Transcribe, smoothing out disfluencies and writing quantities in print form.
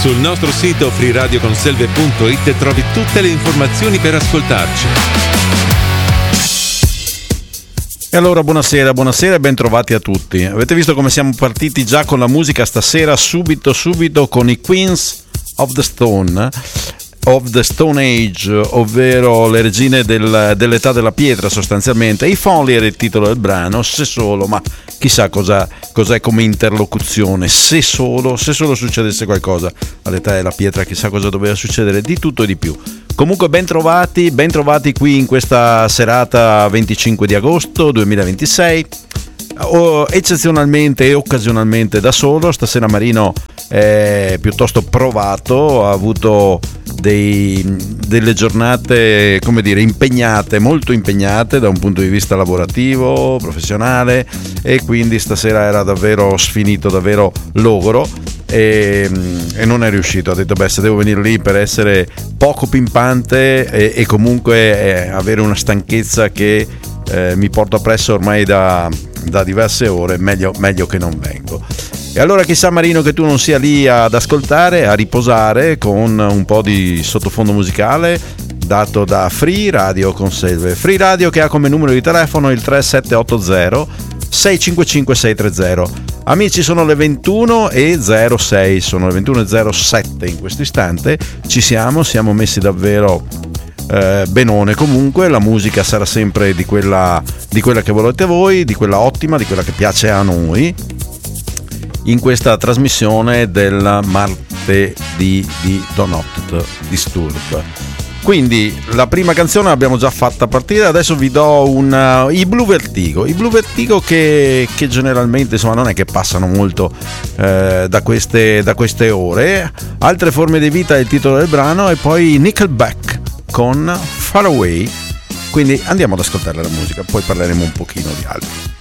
Sul nostro sito freeradioconselve.it trovi tutte le informazioni per ascoltarci. E allora buonasera e ben trovati a tutti. Avete visto come siamo partiti già con la musica stasera, subito con i Queens of the Stone Age, ovvero le regine dell'età della pietra sostanzialmente. I Folly era il titolo del brano, se solo, ma chissà cos'è come interlocuzione, se solo succedesse qualcosa all'età della pietra, chissà cosa doveva succedere, di tutto e di più. Comunque ben trovati qui in questa serata 25 di agosto 2026, eccezionalmente e occasionalmente da solo. Stasera Marino è piuttosto provato, ha avuto delle giornate, come dire, impegnate, molto impegnate da un punto di vista lavorativo, professionale, e quindi stasera era davvero sfinito, davvero logoro, e non è riuscito. Ha detto se devo venire lì per essere poco pimpante e comunque avere una stanchezza che mi porto appresso ormai da diverse ore, meglio che non vengo. E allora chissà Marino che tu non sia lì ad ascoltare, a riposare con un po' di sottofondo musicale dato da Free Radio Conselve. Free Radio che ha come numero di telefono il 3780 655 630. Amici, sono le 21:06, sono le 21:07 in questo istante. Siamo messi davvero benone. Comunque la musica sarà sempre di quella che volete voi, di quella ottima, di quella che piace a noi, in questa trasmissione del martedì di Do Not Disturb. Quindi la prima canzone l'abbiamo già fatta partire, adesso vi do i Blue Vertigo che generalmente insomma non è che passano molto da queste ore. Altre forme di vita è il titolo del brano, e poi Nickelback con Far Away. Quindi andiamo ad ascoltare la musica, poi parleremo un pochino di altro.